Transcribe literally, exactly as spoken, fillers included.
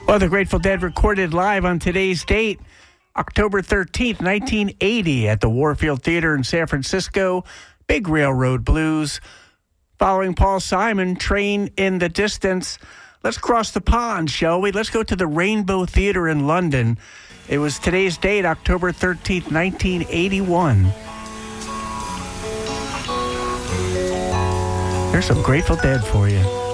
Well, the Grateful Dead recorded live on today's date, October thirteenth, nineteen eighty, at the Warfield Theater in San Francisco. Big Railroad Blues. Following Paul Simon, Train in the Distance. Let's cross the pond, shall we? Let's go to the Rainbow Theater in London. It was today's date, October thirteenth, nineteen eighty-one. There's some Grateful Dead for you.